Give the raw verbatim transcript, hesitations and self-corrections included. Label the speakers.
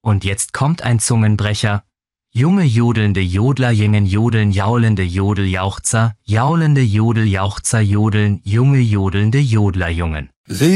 Speaker 1: Und jetzt kommt ein Zungenbrecher. Junge jodelnde Jodler jingen jodeln jaulende Jodeljauchzer, jaulende Jodeljauchzer jodeln, junge jodelnde Jodlerjungen.